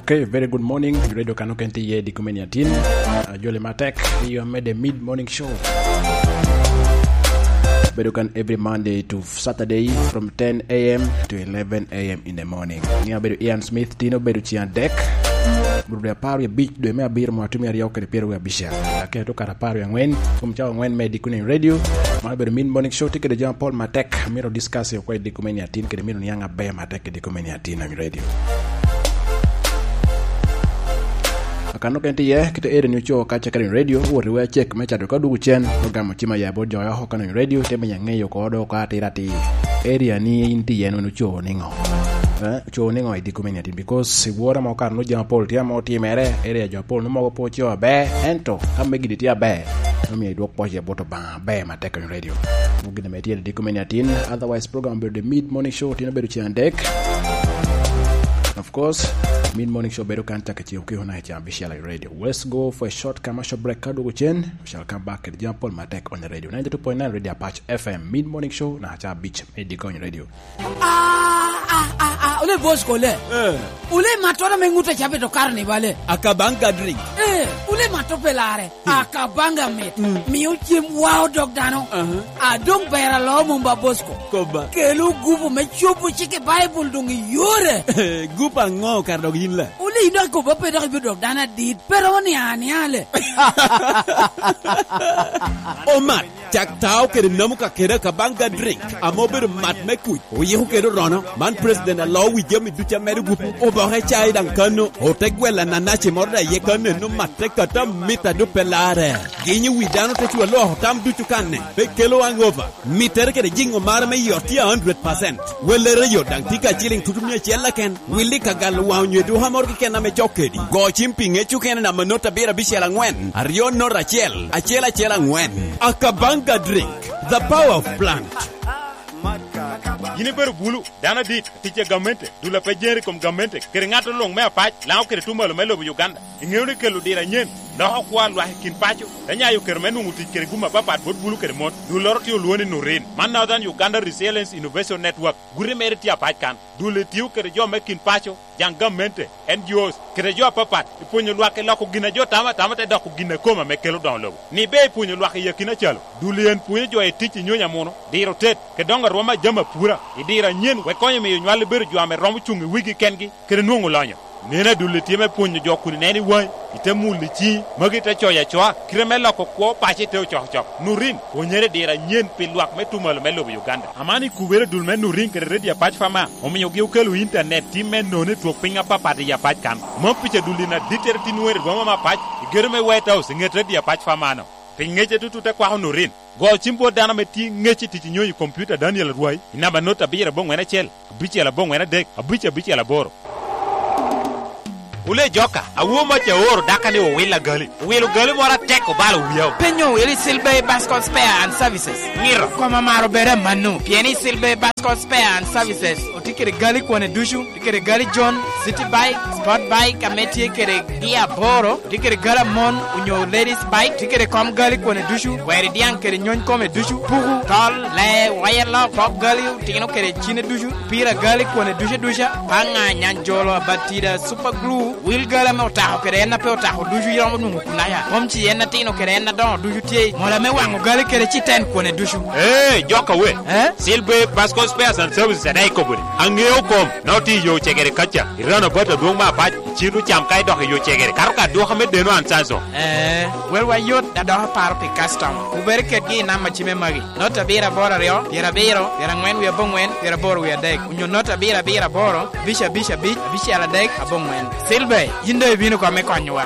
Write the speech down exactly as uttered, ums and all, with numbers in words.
Kanoke. Very good morning. Radio Kanoke N T ye di Kumeniatin. Uh, Jole Matek. You made a mid-morning show. Bedukan every Monday to Saturday from ten a.m. to eleven a.m. in the morning. Nia bedu Ian Smith Tino bedu Chian Deck. Bedu paru ya beach do me abir mo atumi ariyo kede peru ya bisha. Ake to kara paru ya ngwen kumchawa ngwen me di Kunen Radio. Ma bedu mid-morning show tikede Jean Paul Matek miro discuss yo kwa di Kumeniatin kede miro nyanga be Matek di Kumeniatin na radio. Kanoke N T ye kita ere ni cho ka chakari radio wo riwa check mecha do ka du chen program chima ya bo joya ho kanu radio te menya ngeyo ko do ka tirati area ni inti ye no cho ningo eh cho ningo idi Kumeniatin because si wora ma ka no Jean Paul tia mo ti mere area Jean Paul no mo po cho be ento ka megidi tia be no mi do po je boto ba be ma tek radio mo gina meti di Kumeniatin. Otherwise program be the mid morning show tina be do Chian Deck. Of course, mid-morning show bedo kan takati okay hona ya Vishal Radio. Let's go for a short commercial break. Kadu Chen. We shall come back at Jean Paul Matek on the radio. ninety-two point nine Radio Apache F M. Mid-morning show na cha beach Medico on radio. Ah ah ah ah. Ule boss ko le. Eh. Ule matora menguta chape to karne vale. Akabanga drink. Eh. Ule matopelare. Akabanga met. Mi uchim wow dog dano. Adong pera lo mumba bosko. Koba. Kelu gubu me chupu chike Bible dungi yore. Gupa ngo kardogin la. Ule ina ko ba pera bi dog dana dit pero ni ani ale. Omar, tak tao ke namu ka kera kabanga drink. Amober mat me ku. O yehu ke rono. Man president Allah wi jemi ducha meru gupu. O ba ha chai dan kanu. O tegwela na na che morda ye kanu no matte kata mita do pelare. Ginyi wi dano te tu Allah tam duchu kanne. Be kelo angova. Miter ke jingo mar me yoti one hundred percent. Welere yo dan tika chilling tutumya chella ken. Willi kagal wa nyedu hamor ke na me jokedi. Go chimping e chuken na manota bera bishela ngwen. Arion no Rachel. Achela chela ngwen. Akabanga drink. The power of plant. Yini beru bulu dana dit tiche gamente dula pejeri kom gamente kere ngato long me apach lao kere tumalo melo bu Uganda ingewni kelu dira nyen da ho kwa lwa kin pacho danya yo kere menu muti kere guma papa bot bulu kere mot du lorti yo luoni no ren man now than Uganda Resilience Innovation Network gure meriti apach kan dule tiu kere jo me kin pacho jang gamente N G Os kere jo papa ipunyo lwa ke lako gina jo tama tama te da ko gina koma me kelu don lo ni be ipunyo lwa ke yakina chalo dule en punyo jo e tichi nyonya mono diro tet ke donga roma jama pura idira nyen we konye me nywale beru jo ame rombu chungi wigi kengi kere nungu lonyo nena dule tieme punyo jo kuni neni wai ite muli chi magi te choya choa kireme lako kwa pachi te choch choch nurin ponyere dira nyen pilwak me tumalo me lobu Uganda amani kubere dulme nurin kere redi ya pach fama ominyo gi ukelu internet time none tuok pinga papa de ya pach kan mo piche dulina diter tinuere goma ma pach igerme white house nget redi ya pach fama no pingeche tutu te kwa nurin go chimbo dana meti ngechi titi nyoyi computer Daniel Ruai inaba nota bira bongwena chel bichi la bongwena dek abichi bichi la boro ule joka awu ma che oro dakane o wila gali wilu gali mora teko balo wiyo Penyo ili Silbe Basco Spare and Services. ngiro Koma maro bere manu. Pieni Silbe Basco Spare and Services. Otikere gali kwane dushu. Tikere gali John, City Bike, Sport Bike, ametie kere dia boro. Tikere gala mon, unyo ladies bike. Tikere kom gali kwane dushu. Wairi diang kere nyon kome dushu. Puhu, tol, le, wire lock, pop gali. Tikeno kere chine dushu. Pira gali kwane dusha dusha. Panga nyanjolo batida super glue. Will gala me otaho kere ena pe otaho dushu yomo nungu kunaya. Momchi ena tino kere ena don dushu tie. Mola me wango gali kere chiten kwane dushu. eh joka we Eh? Silbe Basco Spares and Services dai ko buri angeo kom noti yo chegere kacha irano bota dong ma pach chiru cham kai do yo chegere karuka do xame deno an sanso Eh, well wa yot da do paro pe custom. Ubere ke gi na machime magi. Nota bira bora ryo, bira biro, bira ngwen wi abongwen, bira boro wi adek. Unyo nota bira bira boro, bisha bisha bich, bisha ala dek abongwen. Silbe, yinde binu kwa me konywa.